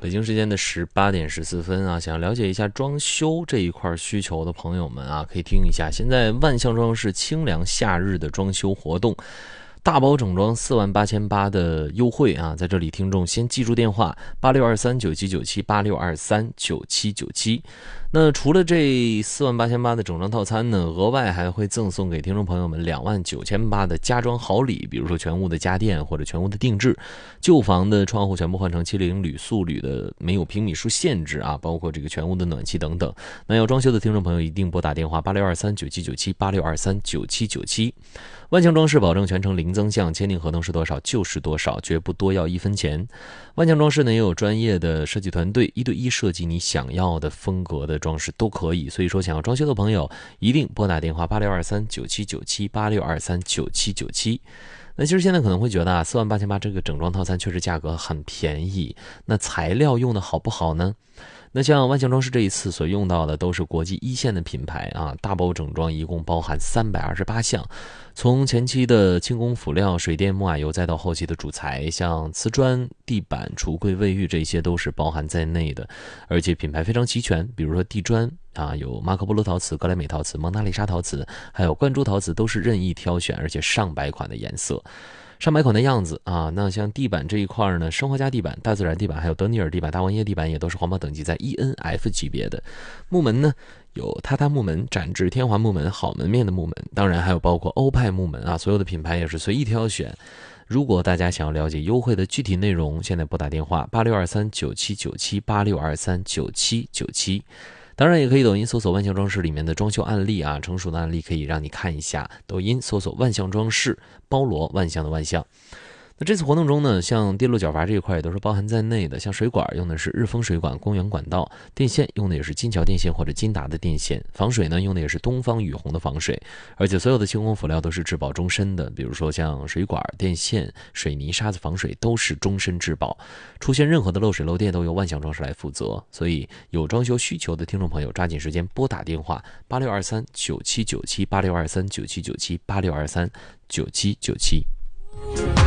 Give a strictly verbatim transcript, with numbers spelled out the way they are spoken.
北京时间的十八点十四分啊，想了解一下装修这一块需求的朋友们啊，可以听一下。现在万象装饰清凉夏日的装修活动，大包整装四万八千八的优惠啊，在这里听众先记住电话八六二三九七九七八六二三九七九七。那除了这四万八千八的整装套餐呢，额外还会赠送给听众朋友们两万九千八的家装好礼，比如说全屋的家电或者全屋的定制，旧房的窗户全部换成七零铝塑铝的，没有平米数限制啊，包括这个全屋的暖气等等。那要装修的听众朋友一定拨打电话八六二三九七九七八六二三九七九七。万象装饰保证全程零增项，签订合同是多少就是多少，绝不多要一分钱。万象装饰呢也有专业的设计团队，一对一设计你想要的风格的装饰都可以。所以说想要装修的朋友一定拨打电话八六二三九七九七八六二三九七九七。那其实现在可能会觉得啊，四万八千八这个整装套餐确实价格很便宜，那材料用的好不好呢？那像万象装饰这一次所用到的都是国际一线的品牌啊，大包整装一共包含三百二十八项，从前期的轻工辅料、水电、木瓦油，再到后期的主材，像瓷砖、地板、橱柜、卫浴，这些都是包含在内的，而且品牌非常齐全，比如说地砖啊，有马可波罗陶瓷、格莱美陶瓷、蒙娜丽莎陶瓷，还有灌珠陶瓷，都是任意挑选，而且上百款的颜色。上百款的样子啊，那像地板这一块呢，生活家地板、大自然地板，还有德尼尔地板、大王椰地板也都是环保等级在 E N F 级别的。木门呢，有榻榻木门、展翅天华木门、好门面的木门，当然还有包括欧派木门啊，所有的品牌也是随意挑选。如果大家想要了解优惠的具体内容，现在拨打电话八六二三九七九七八六二三九七九七。当然也可以抖音搜索万象装饰里面的装修案例啊，成熟的案例可以让你看一下。抖音搜索万象装饰，包罗万象的万象。那这次活动中呢，像电路绞阀这一块也都是包含在内的，像水管用的是日丰水管公园管道，电线用的也是金桥电线或者金达的电线，防水呢用的也是东方雨虹的防水，而且所有的轻工辅料都是质保终身的，比如说像水管、电线、水泥、沙子防水都是终身质保，出现任何的漏水漏电都由万象装饰来负责。所以有装修需求的听众朋友抓紧时间拨打电话八六二三九七九七八六二三九七九七八六二三九七九七。